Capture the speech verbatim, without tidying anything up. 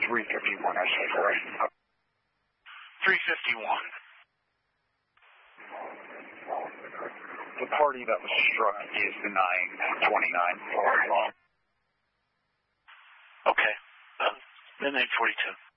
three fifty-one, I said, right? three fifty-one. The party that was struck is the nine twenty-nine. Okay. Uh, then eight forty-two.